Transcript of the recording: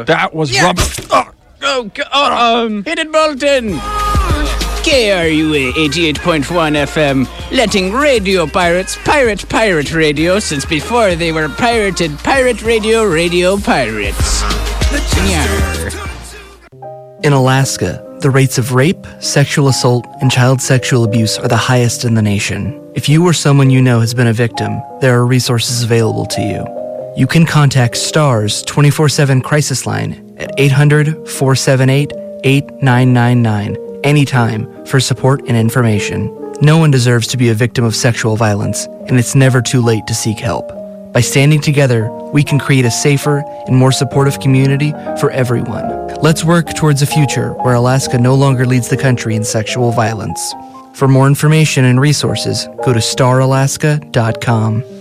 That was Yeah. Robert. Hit it, Bolton! KRUA 88.1 FM, letting radio pirates pirate radio since before they were pirated pirate radio pirates. Yarr. In Alaska, the rates of rape, sexual assault, and child sexual abuse are the highest in the nation. If you or someone you know has been a victim, there are resources available to you. You can contact STARS 24/7 Crisis Line at 800-478-8999 anytime for support and information. No one deserves to be a victim of sexual violence, and it's never too late to seek help. By standing together, we can create a safer and more supportive community for everyone. Let's work towards a future where Alaska no longer leads the country in sexual violence. For more information and resources, go to staralaska.com.